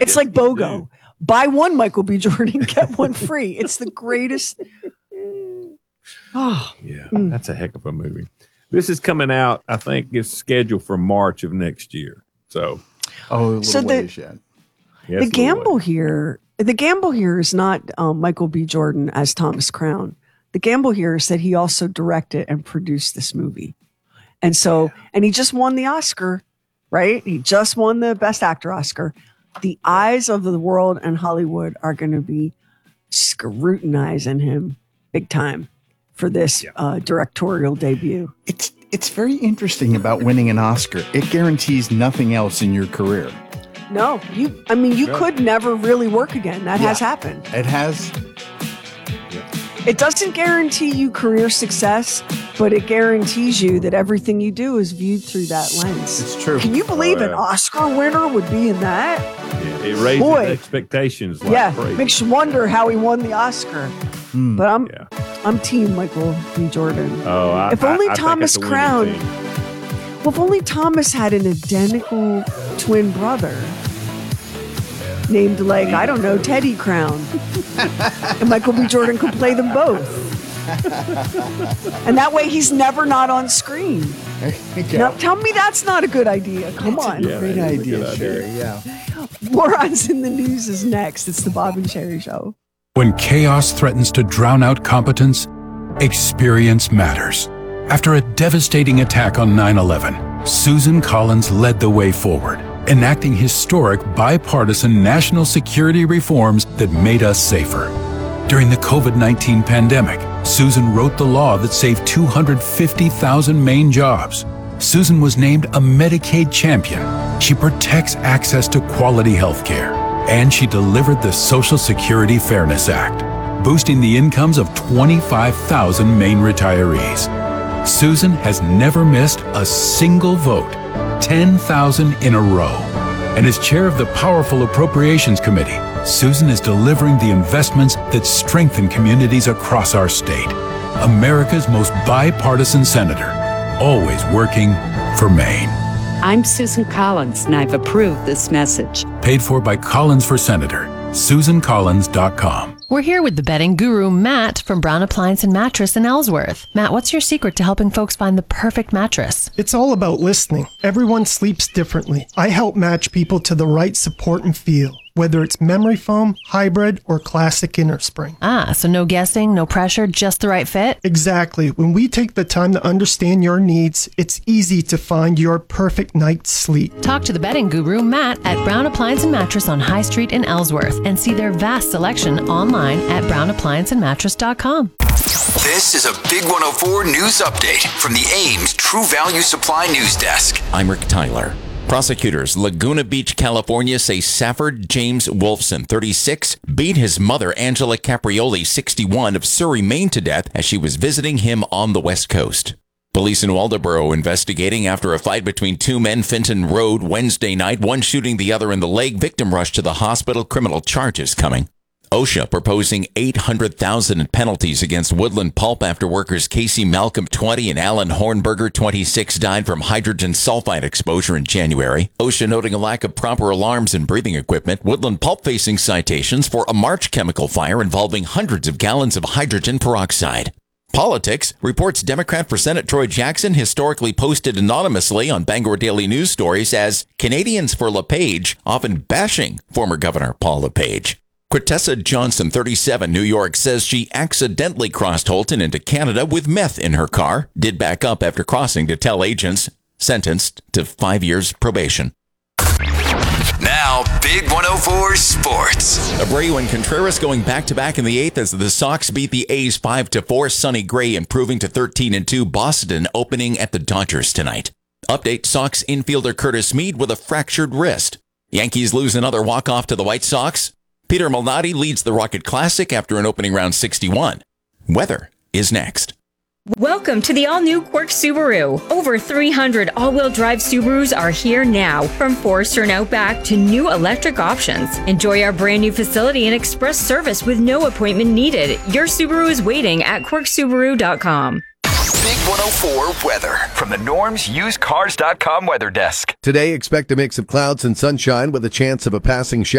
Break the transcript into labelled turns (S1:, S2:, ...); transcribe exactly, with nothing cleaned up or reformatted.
S1: It's like BOGO. Buy one Michael B. Jordan, get one free. It's the greatest.
S2: Oh, yeah, mm. That's a heck of a movie. This is coming out, I think it's scheduled for March of next year. So,
S3: oh, a little
S1: so
S3: ways
S1: the,
S3: yet.
S1: Yes, the gamble here, the gamble here is not um, Michael B. Jordan as Thomas Crown. The gamble here is that he also directed and produced this movie. And so, yeah. and he just won the Oscar, right? He just won the Best Actor Oscar. The eyes of the world and Hollywood are going to be scrutinizing him big time for this yeah. uh, directorial debut.
S3: It's it's very interesting about winning an Oscar. It guarantees nothing else in your career.
S1: No, you. I mean, you yeah. could never really work again. That yeah. has happened.
S3: It has.
S1: It doesn't guarantee you career success, but it guarantees you that everything you do is viewed through that lens.
S3: It's true.
S1: Can you believe oh, yeah. an Oscar winner would be in that?
S2: Yeah, it raises Boy. expectations. Like
S1: yeah,
S2: crazy.
S1: Makes you wonder how he won the Oscar. Mm. But I'm, yeah. I'm Team Michael B. Jordan.
S2: Oh, I,
S1: if only
S2: I, I
S1: Thomas Crown. Well, if only Thomas had an identical twin brother named, like, I don't know, Teddy Crown. And Michael B. Jordan could play them both. And that way he's never not on screen. Now, tell me that's not a good idea. Come
S3: that's
S1: on.
S3: A great idea, Sherry. Yeah.
S1: Morons in the News is next. It's the Bob and Sherry Show.
S4: When chaos threatens to drown out competence, experience matters. After a devastating attack on nine eleven, Susan Collins led the way forward, enacting historic bipartisan national security reforms that made us safer. During the COVID nineteen pandemic, Susan wrote the law that saved two hundred fifty thousand Maine jobs. Susan was named a Medicaid champion. She protects access to quality health care. And she delivered the Social Security Fairness Act, boosting the incomes of twenty-five thousand Maine retirees. Susan has never missed a single vote, ten thousand in a row. And as chair of the powerful Appropriations Committee, Susan is delivering the investments that strengthen communities across our state. America's most bipartisan senator, always working for Maine.
S5: I'm Susan Collins, and I've approved this message.
S4: Paid for by Collins for Senator. Susan Collins dot com.
S6: We're here with the bedding guru, Matt, from Brown Appliance and Mattress in Ellsworth. Matt, what's your secret to helping folks find the perfect mattress?
S7: It's all about listening. Everyone sleeps differently. I help match people to the right support and feel, whether it's memory foam, hybrid, or classic innerspring.
S6: Ah, so no guessing, no pressure, just the right fit?
S7: Exactly. When we take the time to understand your needs, it's easy to find your perfect night's sleep.
S6: Talk to the bedding guru, Matt, at Brown Appliance and Mattress on High Street in Ellsworth and see their vast selection online at brown appliance and mattress dot com.
S8: This is a Big one oh four News Update from the Ames True Value Supply News Desk.
S9: I'm Rick Tyler. Prosecutors, Laguna Beach, California, say Safford James Wolfson, thirty-six, beat his mother, Angela Caprioli, sixty-one, of Surrey, Maine, to death as she was visiting him on the West Coast. Police in Waldoboro investigating after a fight between two men Fenton Road Wednesday night, one shooting the other in the leg. Victim rushed to the hospital, criminal charges coming. OSHA proposing eight hundred thousand dollars in penalties against Woodland Pulp after workers Casey Malcolm, twenty, and Alan Hornberger, twenty-six, died from hydrogen sulfide exposure in January. OSHA noting a lack of proper alarms and breathing equipment. Woodland Pulp facing citations for a March chemical fire involving hundreds of gallons of hydrogen peroxide. Politics reports Democrat for Senate Troy Jackson historically posted anonymously on Bangor Daily News Stories as Canadians for LePage, often bashing former Governor Paul LePage. Quintessa Johnson, thirty-seven, New York, says she accidentally crossed Holton into Canada with meth in her car, did back up after crossing to tell agents, sentenced to five years probation.
S8: Now, Big one oh four Sports.
S9: Abreu and Contreras going back-to-back in the eighth as the Sox beat the A's five to four. Sonny Gray improving to thirteen and two. Boston opening at the Dodgers tonight. Update, Sox infielder Curtis Mead with a fractured wrist. Yankees lose another walk-off to the White Sox. Peter Malnati leads the Rocket Classic after an opening round sixty-one. Weather is next.
S10: Welcome to the all-new Quirk Subaru. Over three hundred all-wheel drive Subarus are here now, from Forester and Outback to new electric options. Enjoy our brand new facility and express service with no appointment needed. Your Subaru is waiting at quirk subaru dot com.
S8: Big one oh four weather from the Norms Used Cars dot com weather desk.
S11: Today, expect a mix of clouds and sunshine with a chance of a passing shower.